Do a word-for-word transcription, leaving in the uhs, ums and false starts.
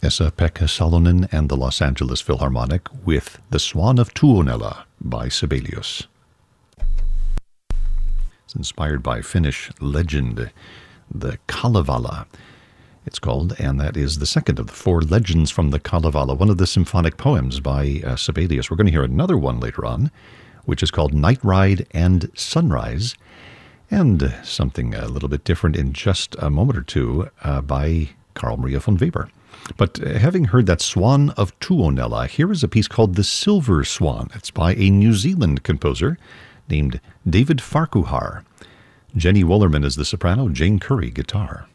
Esa-Pekka Salonen and the Los Angeles Philharmonic with The Swan of Tuonela by Sibelius. It's inspired by Finnish legend, the Kalevala, it's called, and that is the second of the four legends from the Kalevala, one of the symphonic poems by uh, Sibelius. We're going to hear another one later on, which is called Night Ride and Sunrise, and something a little bit different in just a moment or two uh, by Carl Maria von Weber. But uh, having heard that Swan of Tuonela, here is a piece called The Silver Swan. It's by a New Zealand composer named David Farquhar. Jenny Wollerman is the soprano, Jane Curry guitar.